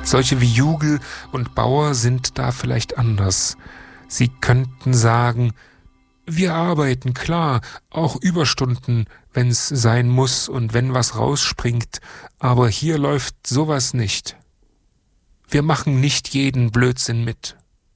Solche wie Jugel und Bauer sind da vielleicht anders. Sie könnten sagen, wir arbeiten, klar, auch Überstunden, wenn's sein muss und wenn was rausspringt, aber hier läuft sowas nicht. Wir machen nicht jeden Blödsinn mit.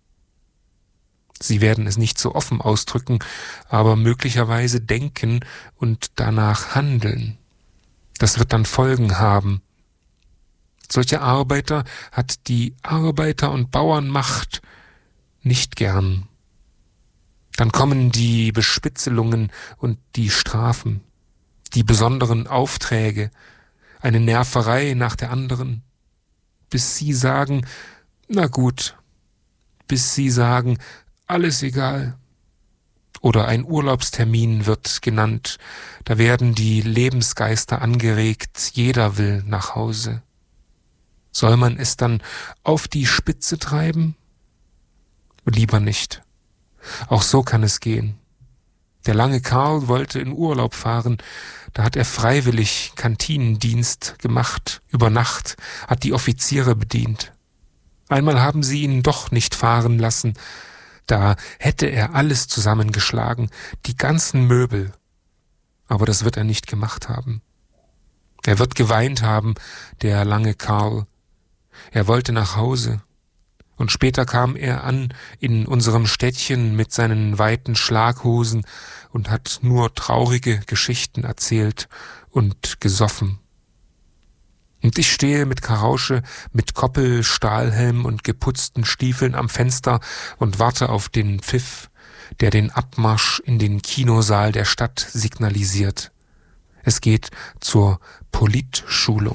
Sie werden es nicht so offen ausdrücken, aber möglicherweise denken und danach handeln. Das wird dann Folgen haben. Solche Arbeiter hat die Arbeiter- und Bauernmacht nicht gern. Dann kommen die Bespitzelungen und die Strafen, die besonderen Aufträge, eine Nerverei nach der anderen, bis sie sagen, na gut, bis sie sagen, alles egal. Oder ein Urlaubstermin wird genannt, da werden die Lebensgeister angeregt, jeder will nach Hause. Soll man es dann auf die Spitze treiben? Lieber nicht. Auch so kann es gehen. Der lange Karl wollte in Urlaub fahren, da hat er freiwillig Kantinendienst gemacht, über Nacht, hat die Offiziere bedient. Einmal haben sie ihn doch nicht fahren lassen, da hätte er alles zusammengeschlagen, die ganzen Möbel. Aber das wird er nicht gemacht haben. Er wird geweint haben, der lange Karl. Er wollte nach Hause. Und später kam er an in unserem Städtchen mit seinen weiten Schlaghosen und hat nur traurige Geschichten erzählt und gesoffen. Und ich stehe mit Karausche, mit Koppel, Stahlhelm und geputzten Stiefeln am Fenster und warte auf den Pfiff, der den Abmarsch in den Kinosaal der Stadt signalisiert. Es geht zur Politschulung.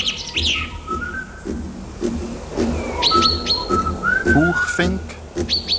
Buchfink,